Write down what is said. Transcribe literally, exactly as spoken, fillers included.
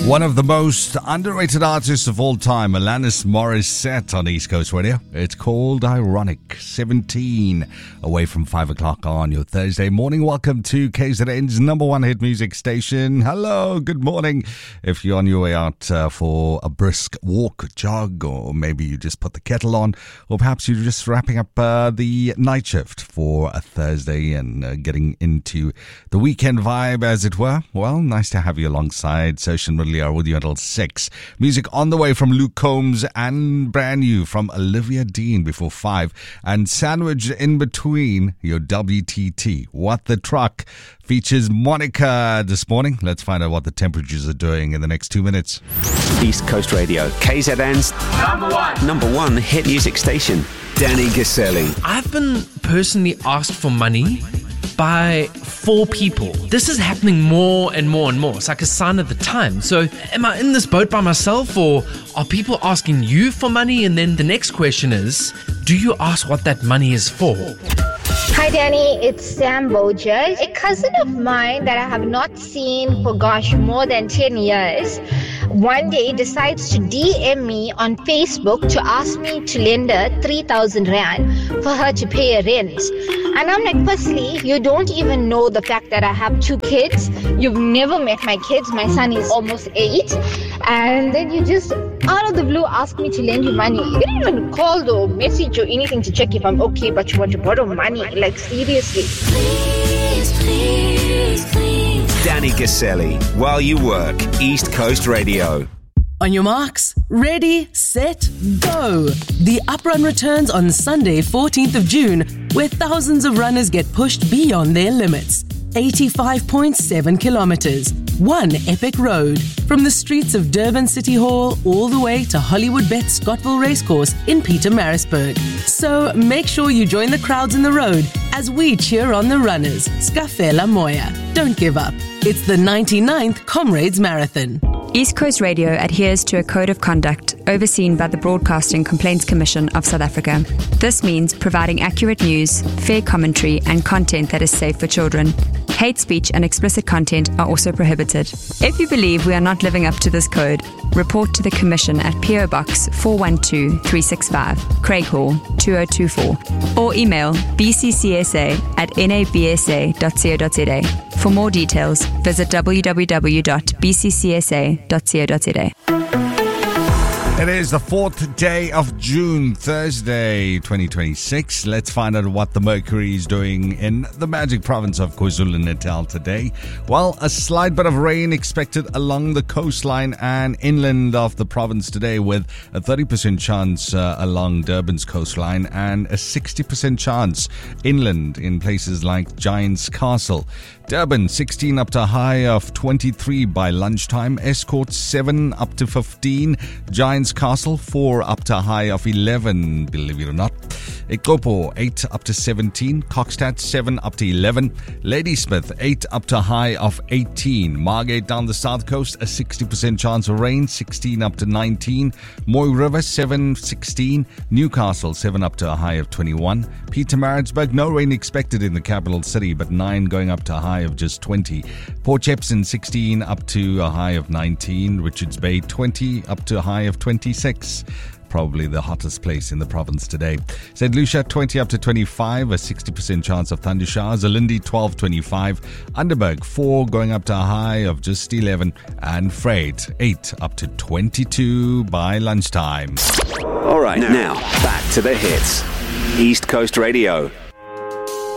One of the most underrated artists of all time, Alanis Morissette on East Coast Radio. It's called Ironic. seventeen away from five o'clock on your Thursday morning. Welcome to K Z N's number one hit music station. Hello, good morning. If you're on your way out uh, for a brisk walk, jog, or maybe you just put the kettle on, or perhaps you're just wrapping up uh, the night shift for a Thursday and uh, getting into the weekend vibe, as it were. Well, nice to have you alongside. Social Media with you until six. Music on the way from Luke Combs and brand new from Olivia Dean before five. And sandwiched in between, your W T T. What the Truck features Monica this morning. Let's find out what the temperatures are doing in the next two minutes. East Coast Radio, K Z N's number one, number one hit music station. Danny Gaselli. I've been personally asked for money by four people. This is happening more and more and more. It's like a sign of the time. So am I in this boat by myself, or are people asking you for money? And then the next question is, do you ask what that money is for? Hi Danny, it's Sam Bojas. A cousin of mine that I have not seen for gosh more than ten years one day decides to D M me on Facebook to ask me to lend her three thousand rand for her to pay her rent. And I'm like, firstly, you don't even know the fact that I have two kids. You've never met my kids. My son is almost eight. And then you just, out of the blue, ask me to lend you money. You didn't even call or message or anything to check if I'm okay, but you want to borrow money. Like, seriously. Please, please, please. Danny Gaselli, while you work, East Coast Radio. On your marks, ready, set, go. The Uprun returns on Sunday, fourteenth of June, where thousands of runners get pushed beyond their limits. eighty-five point seven kilometers, one epic road, from the streets of Durban City Hall all the way to Hollywood Bet Scottville Racecourse in Pietermaritzburg. So make sure you join the crowds in the road as we cheer on the runners. Scafela Moya. Don't give up. It's the ninety-ninth Comrades Marathon. East Coast Radio adheres to a code of conduct overseen by the Broadcasting Complaints Commission of South Africa. This means providing accurate news, fair commentary, and content that is safe for children. Hate speech and explicit content are also prohibited. If you believe we are not living up to this code, report to the Commission at P O Box four one two three six five, Craighall two oh two four, or email b c c s a at n a b s a dot co dot z a. For more details, visit w w w dot b c c s a dot co dot z a. It is the fourth day of June, Thursday, twenty twenty-six. Let's find out what the Mercury is doing in the magic province of KwaZulu-Natal today. Well, a slight bit of rain expected along the coastline and inland of the province today, with a thirty percent chance uh, along Durban's coastline and a sixty percent chance inland in places like Giants Castle. Durban, sixteen up to a high of twenty-three by lunchtime. Escort, seven up to fifteen. Giants Castle, four up to a high of eleven, believe it or not. Ekopo, eight up to seventeen. Kokstad, seven up to eleven. Ladysmith, eight up to a high of eighteen. Margate down the south coast, a sixty percent chance of rain, sixteen up to nineteen. Moy River, seven, sixteen. Newcastle, seven up to a high of twenty-one. Pietermaritzburg, no rain expected in the capital city, but nine going up to a high of just twenty. Port Shepstone, sixteen up to a high of nineteen. Richards Bay, twenty up to a high of twenty-six. Probably the hottest place in the province today. Saint Lucia, twenty up to twenty-five, a sixty percent chance of thunder showers. Alindi, twelve, twenty-five. Underberg, four going up to a high of just eleven. And Freight, eight up to twenty-two by lunchtime. All right, now, now back to the hits. East Coast Radio.